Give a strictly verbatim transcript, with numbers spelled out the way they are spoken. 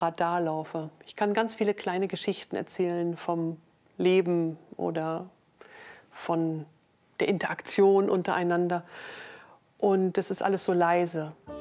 Radar laufe. Ich kann ganz viele kleine Geschichten erzählen vom Leben oder von der Interaktion untereinander. Und das ist alles so leise.